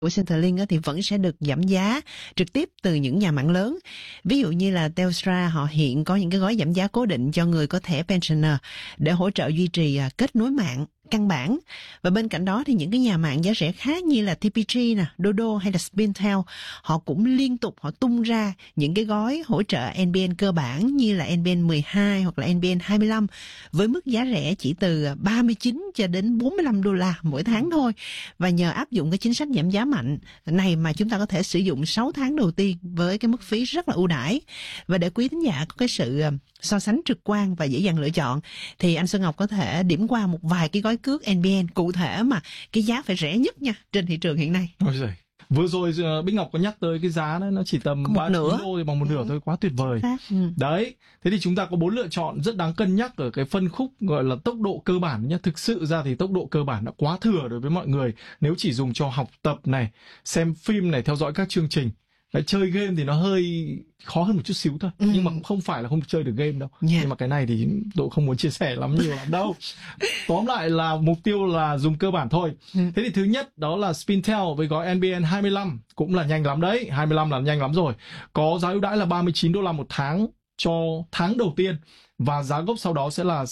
của Centrelink thì vẫn sẽ được giảm giá trực tiếp từ những nhà mạng lớn. Ví dụ như là Telstra họ hiện có những cái gói giảm giá cố định cho người có thẻ pensioner để hỗ trợ duy trì kết nối mạng căn bản. Và bên cạnh đó thì những cái nhà mạng giá rẻ khác như là TPG nè, Dodo hay là Spintel, họ cũng liên tục họ tung ra những cái gói hỗ trợ NBN cơ bản như là NBN 12 hoặc là NBN 25 với mức giá rẻ chỉ từ 39 cho đến 45 đô la mỗi tháng thôi. Và nhờ áp dụng cái chính sách giảm giá mạnh này mà chúng ta có thể sử dụng 6 tháng đầu tiên với cái mức phí rất là ưu đãi. Và để quý thính giả có cái sự so sánh trực quan và dễ dàng lựa chọn thì anh Xuân Ngọc có thể điểm qua một vài cái gói cước NBN cụ thể mà cái giá phải rẻ nhất nha trên thị trường hiện nay. Ôi giời. Vừa rồi Bích Ngọc có nhắc tới cái giá đấy, nó chỉ tầm 3 đô thì bằng một nửa thôi, quá tuyệt vời. Đấy, thế thì chúng ta có 4 lựa chọn rất đáng cân nhắc ở cái phân khúc gọi là tốc độ cơ bản nhé. Thực sự ra thì tốc độ cơ bản đã quá thừa đối với mọi người nếu chỉ dùng cho học tập này, xem phim này, theo dõi các chương trình. Đấy, chơi game thì nó hơi khó hơn một chút xíu thôi, nhưng mà cũng không phải là không chơi được game đâu. Nhưng mà cái này thì tôi không muốn chia sẻ nhiều lắm đâu. Tóm lại là mục tiêu là dùng cơ bản thôi. Thế thì thứ nhất đó là Spintel với gói NBN 25, cũng là nhanh lắm đấy, 25 là nhanh lắm rồi. Có giá ưu đãi là 39 đô la một tháng cho tháng đầu tiên, và giá gốc sau đó sẽ là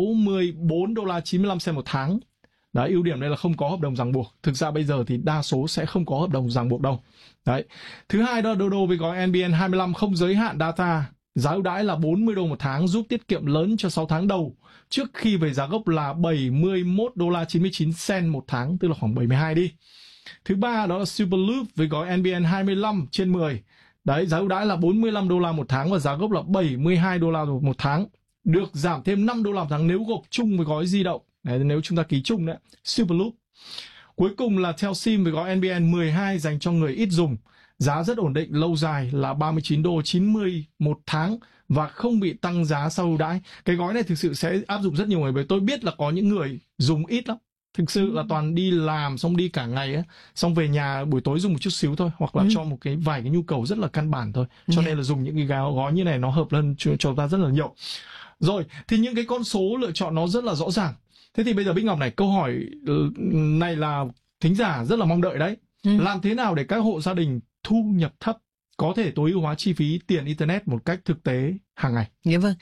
64 đô la 95 cent một tháng. Đấy, ưu điểm đây là không có hợp đồng ràng buộc. Thực ra bây giờ thì đa số sẽ không có hợp đồng ràng buộc đâu. Đấy. Thứ hai đó là Dodo với gói NBN 25 không giới hạn data. Giá ưu đãi là 40 đô một tháng, giúp tiết kiệm lớn cho 6 tháng đầu, trước khi về giá gốc là 71 đô la 99 cent một tháng, tức là khoảng 72 đi. Thứ ba đó là Superloop với gói NBN 25 trên 10. Đấy, giá ưu đãi là 45 đô la một tháng và giá gốc là 72 đô la một tháng. Được giảm thêm 5 đô la một tháng nếu gộp chung với gói di động. Đấy, nếu chúng ta ký chung đấy, Superloop. Cuối cùng là Telsim với gói NBN 12 dành cho người ít dùng. Giá rất ổn định lâu dài là 39 đô 90 một tháng và không bị tăng giá sau ưu đãi. Cái gói này thực sự sẽ áp dụng rất nhiều người, bởi tôi biết là có những người dùng ít lắm. Thực sự là toàn đi làm xong đi cả ngày ấy, xong về nhà buổi tối dùng một chút xíu thôi, hoặc là cho một cái vài cái nhu cầu rất là căn bản thôi. Cho nên là dùng những cái gói như này nó hợp hơn cho ta rất là nhiều. Rồi, thì những cái con số lựa chọn nó rất là rõ ràng. Thế thì bây giờ Bích Ngọc này, câu hỏi này là thính giả rất là mong đợi đấy. Làm thế nào để các hộ gia đình thu nhập thấp có thể tối ưu hóa chi phí tiền internet một cách thực tế hàng ngày? Dạ vâng,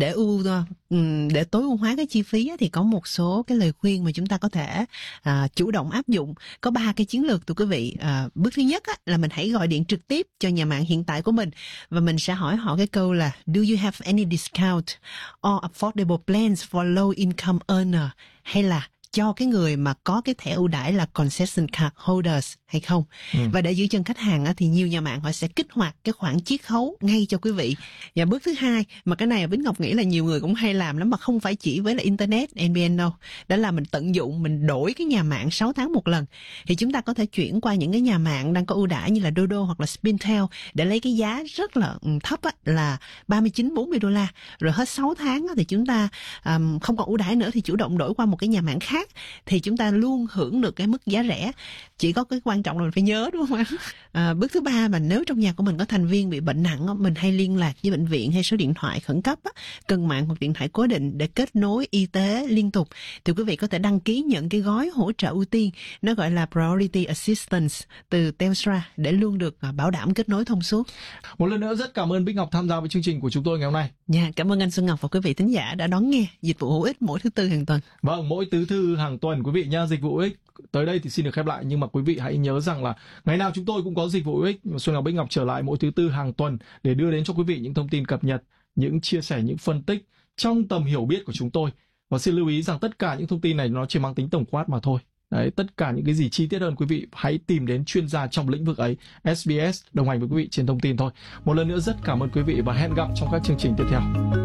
để tối ưu hóa cái chi phí thì có một số cái lời khuyên mà chúng ta có thể chủ động áp dụng. Có 3 cái chiến lược, thưa quý vị. Bước thứ nhất là mình hãy gọi điện trực tiếp cho nhà mạng hiện tại của mình và mình sẽ hỏi họ cái câu là Do you have any discount or affordable plans for low income earner, hay là cho cái người mà có cái thẻ ưu đãi là concession card holders hay không. Và để giữ chân khách hàng thì nhiều nhà mạng họ sẽ kích hoạt cái khoản chiết khấu ngay cho quý vị. Và bước thứ hai, mà cái này Bích Ngọc nghĩ là nhiều người cũng hay làm lắm, mà không phải chỉ với là internet NBN đâu, đó là mình tận dụng, mình đổi cái nhà mạng 6 tháng một lần. Thì chúng ta có thể chuyển qua những cái nhà mạng đang có ưu đãi như là Dodo hoặc là Spintel để lấy cái giá rất là thấp là 39-40 đô la. Rồi hết 6 tháng thì chúng ta không còn ưu đãi nữa thì chủ động đổi qua một cái nhà mạng khác, thì chúng ta luôn hưởng được cái mức giá rẻ. Chỉ có cái quan trọng là mình phải nhớ, đúng không ạ? Bước thứ ba, mà nếu trong nhà của mình có thành viên bị bệnh nặng, mình hay liên lạc với bệnh viện hay số điện thoại khẩn cấp, cần mạng hoặc điện thoại cố định để kết nối y tế liên tục, thì quý vị có thể đăng ký nhận cái gói hỗ trợ ưu tiên, nó gọi là Priority Assistance từ Telstra, để luôn được bảo đảm kết nối thông suốt. Một lần nữa rất cảm ơn Bích Ngọc tham gia với chương trình của chúng tôi ngày hôm nay. Cảm ơn anh Xuân Ngọc và quý vị thính giả đã đón nghe dịch vụ hữu ích mỗi thứ Tư hàng tuần. Vâng, mỗi thứ Tư hàng tuần quý vị nha. Dịch vụ hữu ích tới đây thì xin được khép lại, nhưng mà quý vị hãy nhớ rằng là ngày nào chúng tôi cũng có dịch vụ hữu ích. Xuân Ngọc, Bích Ngọc trở lại mỗi thứ Tư hàng tuần để đưa đến cho quý vị những thông tin cập nhật, những chia sẻ, những phân tích trong tầm hiểu biết của chúng tôi. Và xin lưu ý rằng tất cả những thông tin này nó chỉ mang tính tổng quát mà thôi. Đấy, tất cả những cái gì chi tiết hơn quý vị hãy tìm đến chuyên gia trong lĩnh vực ấy. SBS đồng hành với quý vị trên thông tin thôi. Một lần nữa rất cảm ơn quý vị và hẹn gặp trong các chương trình tiếp theo.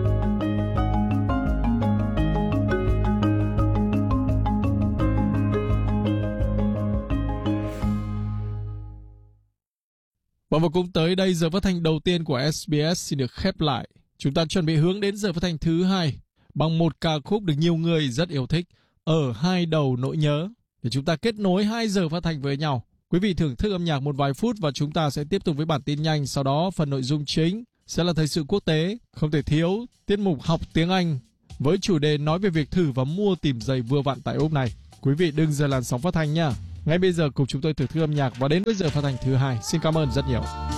Và cũng tới đây, giờ phát thanh đầu tiên của SBS xin được khép lại. Chúng ta chuẩn bị hướng đến giờ phát thanh thứ hai bằng một ca khúc được nhiều người rất yêu thích, Ở Hai Đầu Nỗi Nhớ, để chúng ta kết nối 2 giờ phát thanh với nhau. Quý vị thưởng thức âm nhạc một vài phút và chúng ta sẽ tiếp tục với bản tin nhanh. Sau đó phần nội dung chính sẽ là thời sự quốc tế, không thể thiếu tiết mục học tiếng Anh với chủ đề nói về việc thử và mua tìm giày vừa vặn tại Úc này. Quý vị đừng rời làn sóng phát thanh nha. Ngay bây giờ cùng chúng tôi thưởng thức âm nhạc và đến với giờ phát hành thứ hai. Xin cảm ơn rất nhiều.